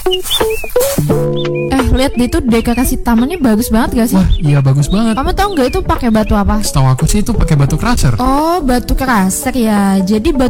Lihat deh, itu dekorasi tamannya bagus banget gak sih? Wah, iya bagus banget. Kamu tahu nggak itu pakai batu apa? Setahu aku sih itu pakai batu crusher. Oh, batu crusher ya. Jadi